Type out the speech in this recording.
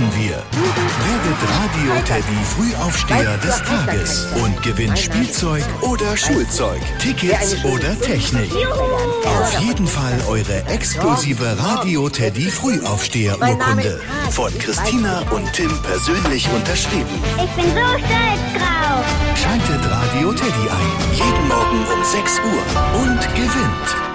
machen wir. Werdet Radio Teddy Frühaufsteher des Tages und gewinnt Spielzeug oder Schulzeug, Tickets oder Technik. Auf jeden Fall eure exklusive Radio Teddy Frühaufsteher-Urkunde. Von Christina und Tim persönlich unterschrieben. Ich bin so stolz drauf. Schaltet Radio Teddy ein. Jeden Morgen um 6 Uhr und gewinnt.